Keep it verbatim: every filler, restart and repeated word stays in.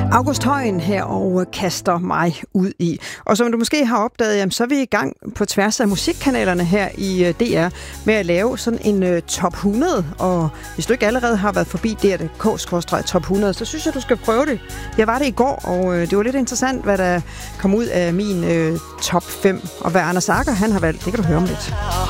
August Højen her og kaster mig ud i. Og som du måske har opdaget, jamen, så er vi i gang på tværs af musikkanalerne her i D R med at lave sådan en uh, top hundrede. Og hvis du ikke allerede har været forbi D R punktum d k top hundrede, så synes jeg, du skal prøve det. Jeg var det i går, og uh, det var lidt interessant, hvad der kom ud af min uh, top fem. Og hvad Anders Agger, han har valgt, det kan du høre om lidt.